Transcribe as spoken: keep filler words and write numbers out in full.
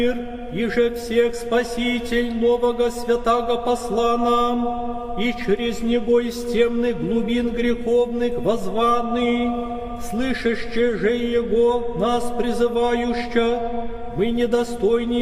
И же всех Спаситель нового святаго посла нам, и через Него из темных глубин греховных возванный, слышаще же Его нас призывающа, мы недостойны